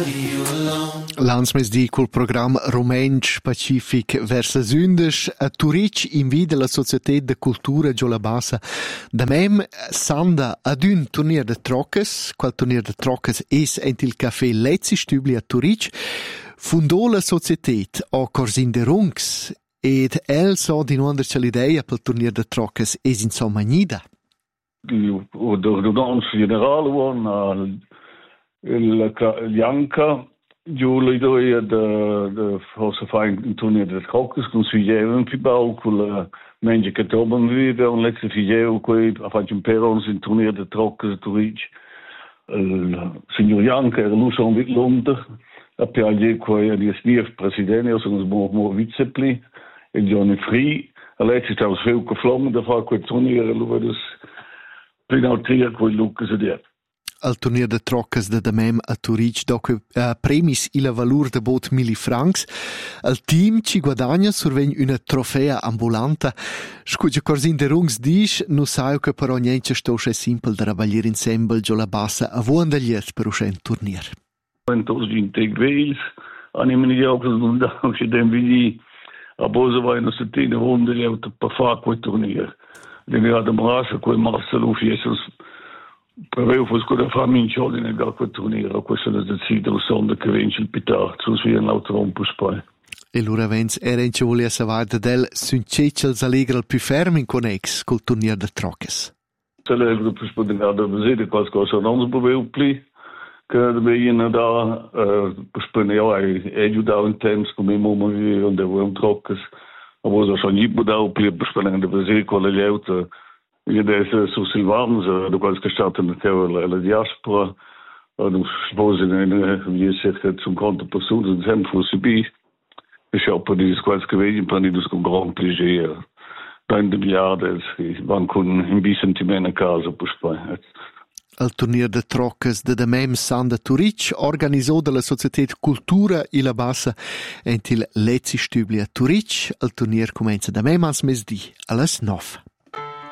L'ans mes di col programma Romensch Pacific vers las Undes a Turic invida la Società de Cultura Giola Bassa da mem sanda ad un turnier de troccas, qual turnier de troccas es ent il café Lezzi Stübli a Turic, fundò la Società a Corsin de Rungs ed el so di non anderci l'idea pel turnier de troccas es insomma magnida. L'ordonanza generale buon il Janka giù l'idea de forse fare un turnier de troccas con Figeo in Pibau con la menja che troben vive un letzte Figeo qui ha fatto un perons in turnier de troccas a Turic. Il signor Janka era lui son mit Londra a piaglie qui a die snief presidente o sono mo vicepli e Johnny Free a letzte stava sveu che flommen da fa quel turnier lui das Pinautria quei Lucas a dia. Al turnier de troccas de Damem a Turic doque premis illa valur de bot 1000 francs. Al team ci guadagna survegn una trofea ambulanta. Scugia Corsin de Rungs disch, nu sai che però niente stosce simpel da rabaglier ensemble Giola Bassa a vuon da liet per uscent turnier. Entos in Tegveils, animini di autos non da, che den vidi a Bosa vai una settina runde liet per fare quel turnier. Den era dem Rasche quel Marcelo Fiesos preveu fos quella famiglia nel quel turnier, questo è deciso sonda che vince il Pitar, sus via un autorompus poi. E l'ora vens era in ci volia savare del suncecel s'alegra il più fermo in connex col turnier de troccas. S'alegra più spodinata vedere qualcosa non sboveu pli, che dobbiamo da per ja aiutare in temps come mamma viveva und un troccas. Aber so schon nicht da pli per spendere vedere con le leute. Io adesso su Silvano, da qualche stato la diaspora, non sposi via circa 50 persone, sempre fosse bi. E scioppo di qualche vedi, per nidus con gran piacere. Dan de miliarde, van con in bisentimento a casa, per spai. Al turnier de troccas de Damem Sanda Turic, organizzò dalla Società Cultura Ila Bassa ent il Lezzi Stübli a Turic. Al turnier comenza Damem ans mesdì, allas 9.